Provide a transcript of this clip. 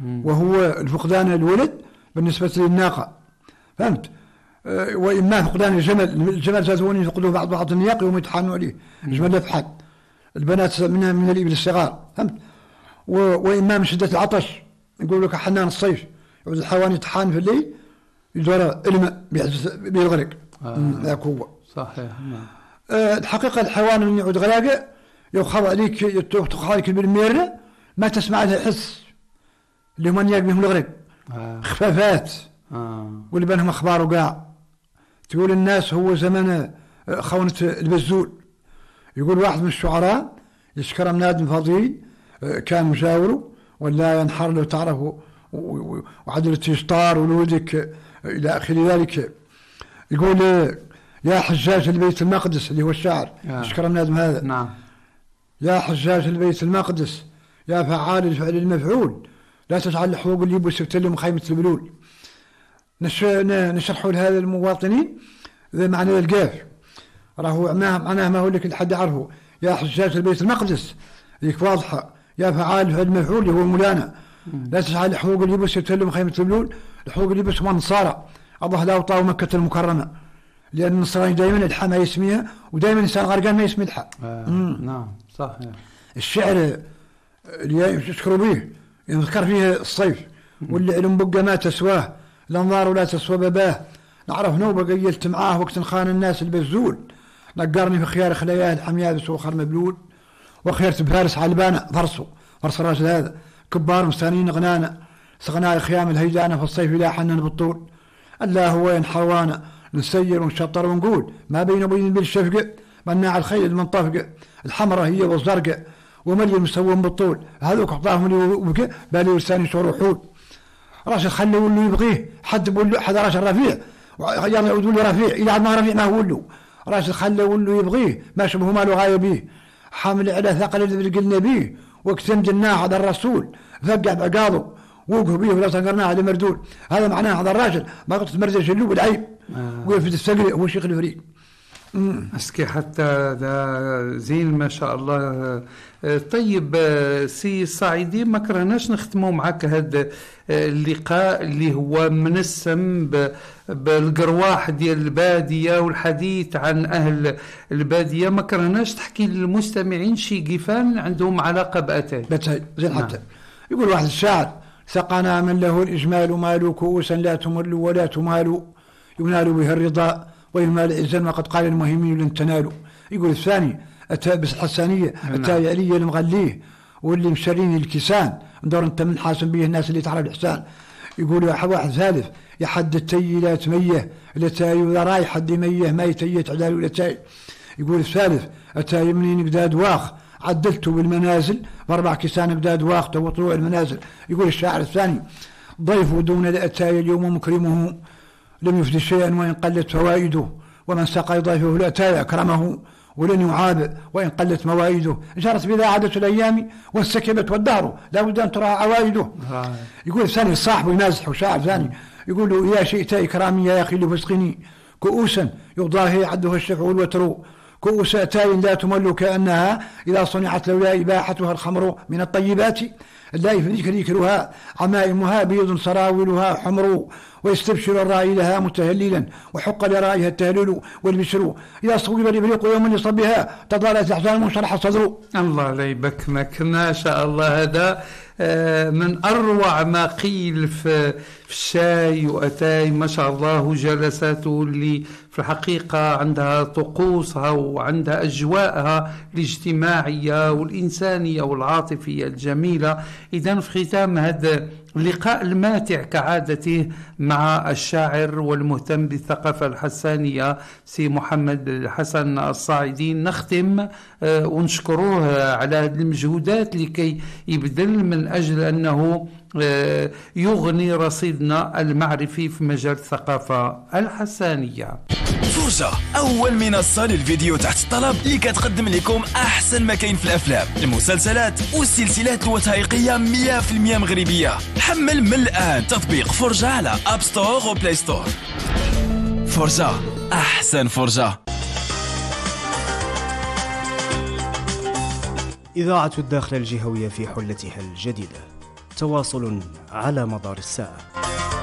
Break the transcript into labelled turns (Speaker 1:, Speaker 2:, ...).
Speaker 1: وهو الفقدان الولد بالنسبة للناقة، فهمت؟ وإما فقدان الجمل زادوني يفقدوا بعض النياق يوم يتحانوا عليه، الجمل يفحد البنات من الإبل الصغار، فهمت؟ وإما من شدة العطش، يقول لك حنان الصيف يعود الحيوان يتحان في الليل يدور الماء بيغرق. ذاك هو
Speaker 2: صحيح.
Speaker 1: الحقيقة الحيوان اللي يعود غلاقة يخاف عليك يتخاف بالميرة ما تسمع له حس اللي هم نياق بهم الغرق. خفافات واللي بينهم أخبار وقاع. تقول الناس هو زمن خونة البزول. يقول واحد من الشعراء يشكر نادم فضيل كان مجاوره ولا ينحر له تعرفه وعدل التشطار ولودك إلى آخر ذلك. يقول يا حجاج البيت المقدس اللي هو الشاعر يشكر النادم هذا.
Speaker 2: نعم.
Speaker 1: يا حجاج البيت المقدس يا فعال الفعل المفعول لا تجعل الحقوق اللي يبوس لهم خيمة البلول. نشرحوا لهذا المواطنين ذا معنى القاف راهو معناه ما هو لك الحد يعرفه. يا حجاج البيت المقدس ذيك واضحة. يا فعال الفعل المفعول اللي هو مولانا لا تجعل الحقوق اللي يبوس لهم خيمة البلول. الحقوق اللي يبوس هم النصارى الله لا وطاو مكة المكرمة لأن النصراني دائما الحا ما يسميها ودائما الإنسان غرقان ما يسمي الحا.
Speaker 2: نعم صحيح.
Speaker 1: الشعر اللي يشكروا به يذكر فيه الصيف واللي علم بقى ما تسواه الأنظار ولا تسوى بباه. نعرف نوبة قيلت معاه وقت خان الناس البزول نقرني في خيار خلياه الحمياء بس وخر مبلول وخيرت بفارس علبانة فرس الراجل هذا كبار مستانين غنانا سغناء خيام الهيجانة في الصيف لا حنن بالطول. الله هو ينحروانا نسير ونشطر ونقول ما بين وبين بالشفقة مناع الخيل المنطفقة الحمراء هي والزرقاء وملي مسوم بالطول هذوك اعطاهم اللي وبكى بالي لساني شعور حول. راشد خلوا اللي يبغيه حد بقول له حد راشد رفيع يلا يقولوا لي رفيع الى عاد ما رفيع ما هو له. راشد خلوا اللي يبغيه ما شبه ماله غايه به حامل على ثقل اللي قلنا به واكتم جناه هذا الرسول فقع بعقاضه وقف به ولا سقرناه على مردول. هذا معناه هذا الراجل ما قلت مرزق اللو بالعيب وقف في السقل هو شيخ الفريق.
Speaker 2: اسكي حتى ده زين ما شاء الله. طيب سي الصعيدي ما كرهناش نختموا معك هذا اللقاء اللي هو منسم بالقرواح ديال البادية والحديث عن أهل البادية. ما كرهناش تحكي للمستمعين شي قفان عندهم علاقة بأتاي
Speaker 1: زين حتى يقول واحد الشاعر سقنا من له الإجمال مال كؤوسا لا تمل ولا تمال ينال به الرضا ويمال العزا وقد قال المهمين لن تنالوا. يقول الثاني أتى بس الحسانية أتى علي المغليه واللي مشرين الكسان ندور أنت من حاسن به الناس اللي تعرف الإحسان. يقول واحد ثالث يحد التي لا تميه لتاي ولا راي حد ميه ما يتيت عدال ولا تاي. يقول الثالث أتى يمنين قداد واخ عدلته بالمنازل واربع كسان قداد واخ وطلوع المنازل. يقول الشاعر الثاني ضيف دون الأتاي اليوم مكرمه لم يفد شيئا وإن قلت فوائده ومن سقى ضيفه الأتاي أكرمه ولن يعاب وإن قلت موائده. جرت بذا عادة الأيام واستكبت والدهر لا بد أن ترى عوائده. يقول الثاني الصاحب ينازح وشاعر ثاني يقول له يا شئت إكرامي يا أخي لفسقني كؤوسا يضاهي عدها الشفع والوتر كؤوس أتاي لا تمل كأنها إذا صنعت لولا إباحتها الخمر من الطيبات اللائف ذكرها عمائمها بيض سراولها حمر ويستبشر الرائي لها متهللا وحق لرائها التهلل والبشر إذا صوب الإبريق يوم يصبها تضالت الأحزان منشرح الصدر.
Speaker 2: الله لا يبكمك ما شاء الله. هذا من أروع ما قيل في الشاي وأتاي ما شاء الله. جلساته اللي في الحقيقة عندها طقوسها وعندها أجواءها الاجتماعية والإنسانية والعاطفية الجميلة. إذن في ختام هذا اللقاء الماتع كعادته مع الشاعر والمهتم بالثقافة الحسانية سي محمد الحسن الصاعدي نختم ونشكروه على هذه المجهودات لكي يبذل من أجل أنه يغني رصيدنا المعرفي في مجال الثقافة الحسانية.
Speaker 3: فرجة أول منصة للفيديو تحت الطلب اللي كتقدم لكم أحسن ما كاين في الأفلام المسلسلات والسلسلات الوثائقية 100% مغربية. حمل من الآن تطبيق فرجة على أب ستور وبلاي ستور. فرجة أحسن فرجة.
Speaker 4: إذاعة الداخل الجهوية في حلتها الجديدة تواصل على مدار الساعة.